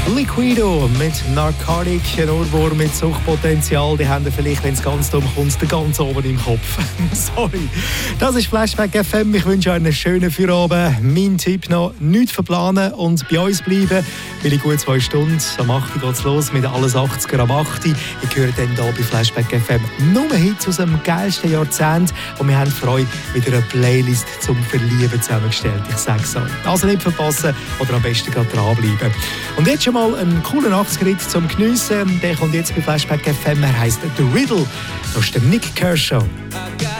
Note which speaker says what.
Speaker 1: Liquido mit Narcotic, ein Ohrwurm mit Suchtpotenzial. Die haben vielleicht, wenn es ganz dumm kommt, den ganz oben im Kopf. Sorry. Das ist Flashback FM. Ich wünsche euch einen schönen Feierabend. Mein Tipp noch, nichts verplanen und bei uns bleiben. Weil in gut 2 Stunden, am 8. geht es los mit alles 80er am 8. Ich höre dann hier bei Flashback FM nur Hits aus dem geilsten Jahrzehnt. Und wir haben für euch wieder eine Playlist zum Verlieben zusammengestellt. Ich sage es euch. Also nicht verpassen oder am besten gerade dranbleiben. Und jetzt schon mal einen coolen 80er-Hit zum Geniessen. Der kommt jetzt bei Flashback FM. Er heisst The Riddle. Das ist der Nick Kershaw.